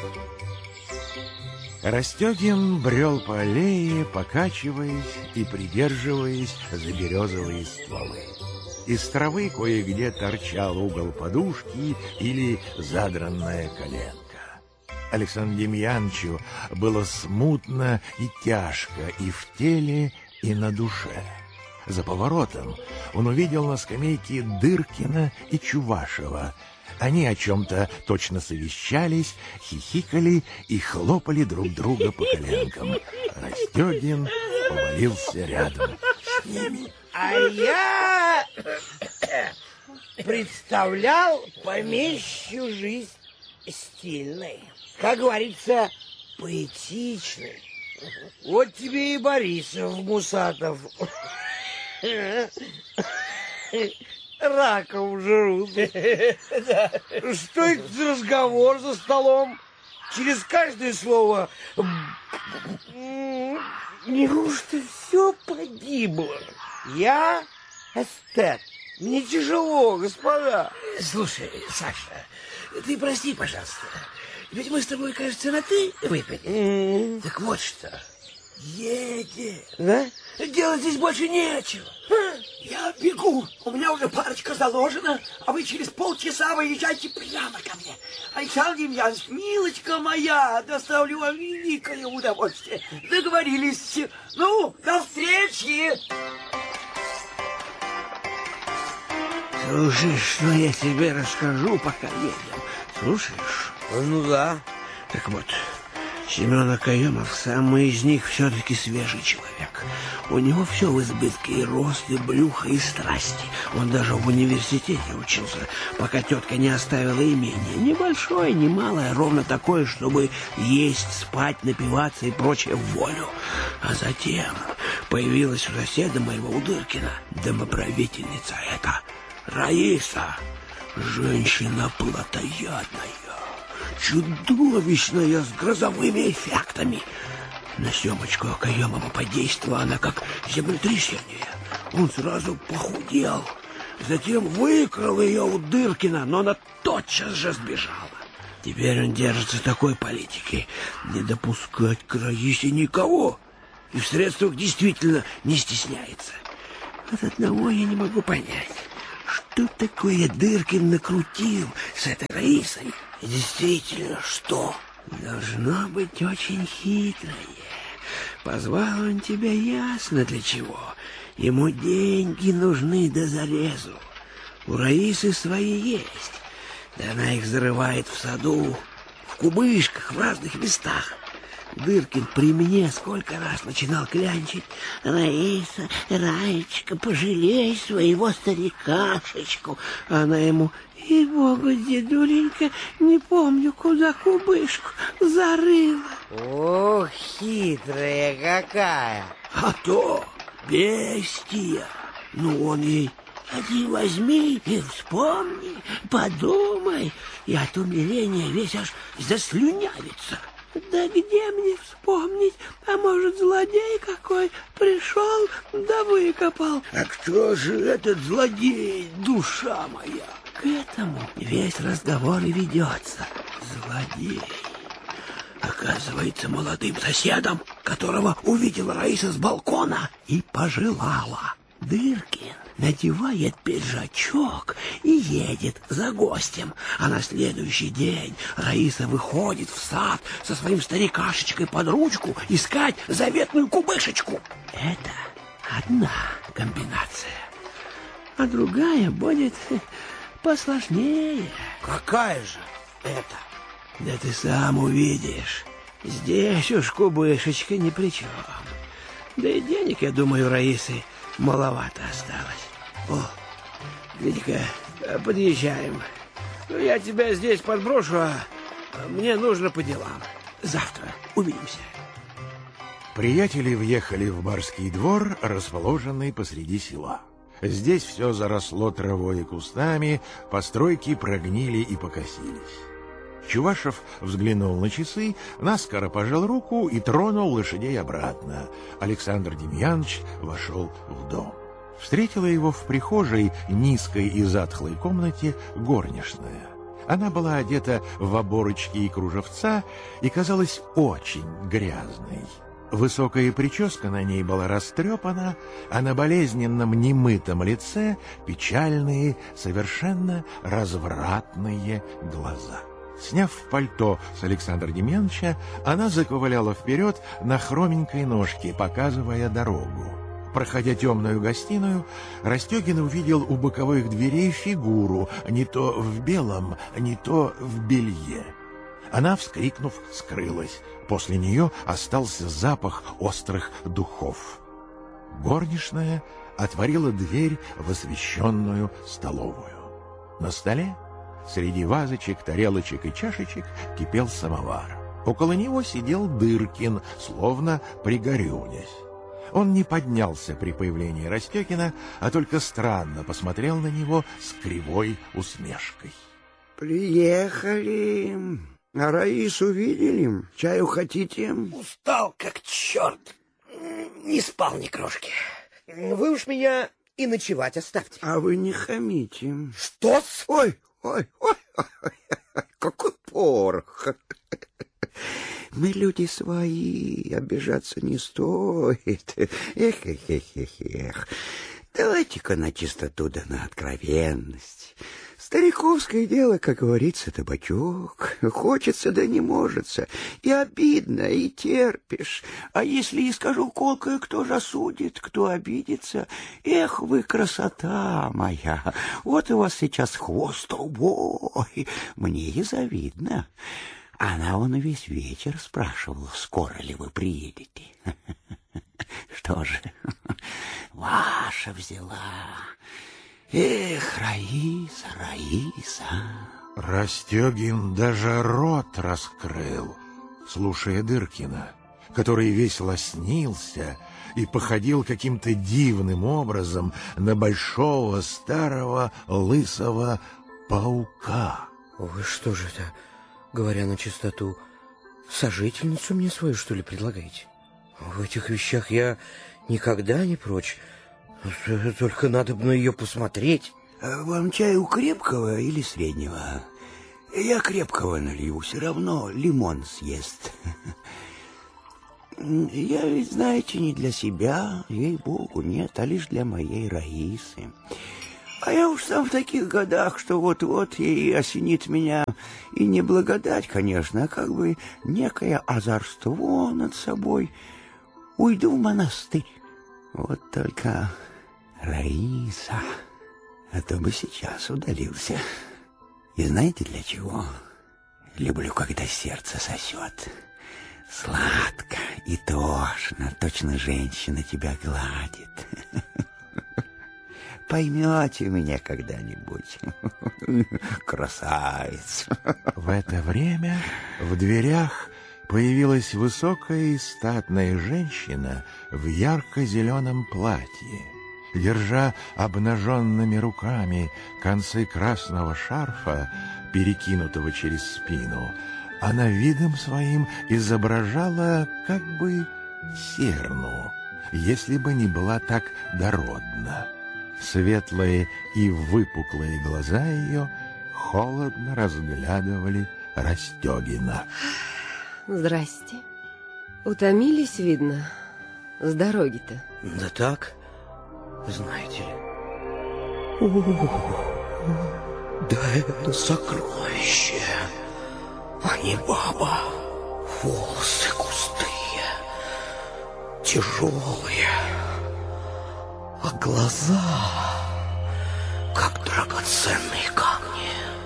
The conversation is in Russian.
Растегин брел по аллее, покачиваясь и придерживаясь за березовые стволы. Из травы кое-где торчал угол подушки или задранная коленка. Александру Демьяновичу было смутно и тяжко и в теле, и на душе. За поворотом он увидел на скамейке Дыркина и Чувашева. Они о чем-то точно совещались, хихикали и хлопали друг друга по коленкам. Растегин повалился рядом с ними. А я представлял помещичью жизнь стильной, как говорится, поэтичной. Вот тебе и Борисов Мусатов. Раков жрут. Что это за разговор за столом? Через каждое слово. Неужто все погибло? Я эстет. Мне тяжело, господа. Слушай, Саша, ты прости, пожалуйста. Ведь мы с тобой, кажется, на «ты» выпили. Так вот что. Едем. Да? Делать здесь больше нечего. Я бегу. У меня уже парочка заложена, а вы через полчаса выезжайте прямо ко мне. Александр Демьянович, милочка моя, доставлю вам великое удовольствие. Договорились. Ну, до встречи. Слушай, что я тебе расскажу, пока едем. Слушаешь? Ну да. Так вот, Семен Окоемов, самый из них все-таки свежий человек. У него все в избытке, и рост, и брюхо, и страсти. Он даже в университете учился, пока тетка не оставила имение. Небольшое, не малое, ровно такое, чтобы есть, спать, напиваться и прочее в волю. А затем появилась у соседа моего, у Дыркина, домоправительница эта, Раиса. Женщина плотоядная, чудовищная, с грозовыми эффектами. На Семочку Окоемова подействовала она как землетрясение. Он сразу похудел. Затем выкрал ее у Дыркина, но она тотчас же сбежала. Теперь он держится такой политики: не допускать к Раисе никого. И в средствах действительно не стесняется. Вот одного я не могу понять. Что такое Дыркин накрутил с этой Раисой? Действительно, что? Должно быть очень хитрое. Позвал он тебя ясно для чего. Ему деньги нужны до зарезу. У Раисы свои есть. Да она их зарывает в саду, в кубышках, в разных местах. Дыркин при мне сколько раз начинал клянчить: Раиса, Раечка, пожалей своего старикашечку. Она ему: и-богу, дедуленька, не помню, куда кубышку зарыла. Ох, хитрая какая! А то бестия. Ну, он ей: иди возьми и вспомни, подумай. И от умиления весь аж заслюнявится. Да где мне вспомнить? А может, злодей какой пришел да выкопал? А кто же этот злодей, душа моя? К этому весь разговор и ведется. Злодей оказывается молодым соседом, которого увидела Раиса с балкона и пожелала. Дыркин надевает пиджачок и едет за гостем. А на следующий день Раиса выходит в сад со своим старикашечкой под ручку искать заветную кубышечку. Это одна комбинация. А другая будет посложнее. Какая же это? Да ты сам увидишь. Здесь уж кубышечка ни при чем. Да и денег, я думаю, Раисы маловато осталось. О, гляди-ка, подъезжаем. Ну, я тебя здесь подброшу, а мне нужно по делам. Завтра увидимся. Приятели въехали в барский двор, расположенный посреди села. Здесь все заросло травой и кустами, постройки прогнили и покосились. Чувашев взглянул на часы, наскоро пожал руку и тронул лошадей обратно. Александр Демьянович вошел в дом. Встретила его в прихожей, низкой и затхлой комнате, горничная. Она была одета в оборочки и кружевца и казалась очень грязной. Высокая прическа на ней была растрепана, а на болезненном немытом лице печальные, совершенно развратные глаза. Сняв пальто с Александра Демьяновича, она заковыляла вперед на хроменькой ножке, показывая дорогу. Проходя темную гостиную, Растегин увидел у боковых дверей фигуру, не то в белом, не то в белье. Она, вскрикнув, скрылась. После нее остался запах острых духов. Горничная отворила дверь в освещенную столовую. На столе, среди вазочек, тарелочек и чашечек, кипел самовар. Около него сидел Дыркин, словно пригорюнясь. Он не поднялся при появлении Растекина, а только странно посмотрел на него с кривой усмешкой. Приехали. А Раису видели? Чаю хотите? Устал как черт. Не спал ни крошки. Вы уж меня и ночевать оставьте. А вы не хамите. Что-с? Ой, какой порох. Мы люди свои, обижаться не стоит. Эх. Давайте-ка на чистоту да на откровенность. Стариковское дело, как говорится, табачок. Хочется да не можется. И обидно, и терпишь. А если и скажу колкое, кто же осудит, кто обидится? Эх вы, красота моя! Вот у вас сейчас хвост трубой. Мне и завидно. Она он весь вечер спрашивала, скоро ли вы приедете. Что же, ваша взяла. Эх, Раиса. Растегин даже рот раскрыл, слушая Дыркина, который весь лоснился и походил каким-то дивным образом на большого старого лысого паука. Вы что же это, говоря на чистоту, сожительницу мне свою, что ли, предлагаете? В этих вещах я никогда не прочь. Только надо бы на ее посмотреть. Вам чаю крепкого или среднего? Я крепкого налью, все равно лимон съест. Я ведь, знаете, не для себя, ей-богу, нет, а лишь для моей Раисы. А я уж сам в таких годах, что вот-вот ей осенит меня и не благодать, конечно, а как бы некое озорство над собой. Уйду в монастырь. Вот только Раиса, а то бы сейчас удалился. И знаете для чего? Люблю, когда сердце сосет. Сладко и тошно, точно женщина тебя гладит. Поймете меня когда-нибудь, красавец. В это время в дверях появилась высокая и статная женщина в ярко-зеленом платье. Держа обнаженными руками концы красного шарфа, перекинутого через спину, она видом своим изображала как бы серну, если бы не была так дородна. Светлые и выпуклые глаза ее холодно разглядывали Растегина. Здрасте. Утомились, видно, с дороги-то? Да так, знаете ли. Да это сокровище, а не баба. Волосы густые, тяжелые, а глаза...